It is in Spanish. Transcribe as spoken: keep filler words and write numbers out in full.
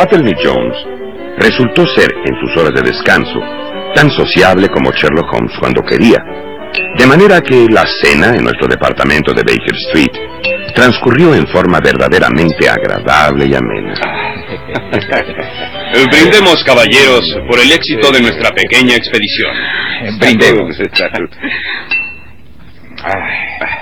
Barthélemy Jones resultó ser, en sus horas de descanso, tan sociable como Sherlock Holmes cuando quería, de manera que la cena en nuestro departamento de Baker Street transcurrió en forma verdaderamente agradable y amena. Brindemos, caballeros, por el éxito de nuestra pequeña expedición. Brindemos.